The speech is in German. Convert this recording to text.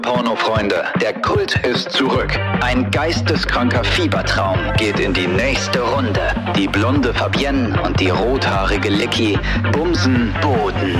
Pornofreunde, der Kult ist zurück. Ein geisteskranker Fiebertraum geht in die nächste Runde. Die blonde Fabienne und die rothaarige Licky bumsen Boden